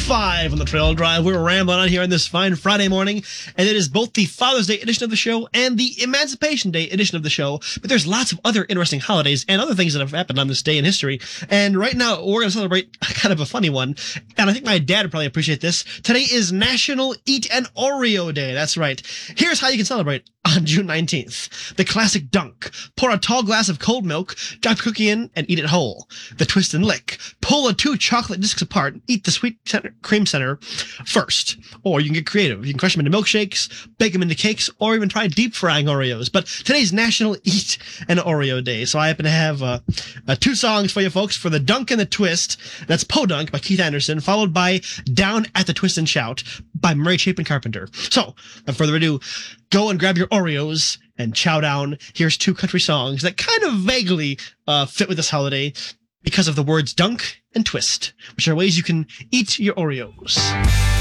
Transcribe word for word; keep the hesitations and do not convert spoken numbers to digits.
five on the Trail Drive. We're rambling on here on this fine Friday morning, and it is both the Father's Day edition of the show and the Emancipation Day edition of the show. But there's lots of other interesting holidays and other things that have happened on this day in history. And right now, we're going to celebrate kind of a funny one. And I think my dad would probably appreciate this. Today is National Eat an Oreo Day. That's right. Here's how you can celebrate on June nineteenth. The classic dunk. Pour a tall glass of cold milk, drop a cookie in, and eat it whole. The twist and lick. Pull the two chocolate discs apart and eat the sweet center, cream center first. Or you can get creative. You can crush them into milkshakes, bake them into cakes, or even try deep frying Oreos. But today's National Eat an Oreo Day. So I happen to have uh, uh, two songs for you folks for the dunk and the twist. That's Podunk by Keith Anderson, followed by Down at the Twist and Shout by Murray Chapin Carpenter. So, without further ado, go and grab your Oreos and chow down. Here's two country songs that kind of vaguely uh, fit with this holiday because of the words dunk and twist, which are ways you can eat your Oreos.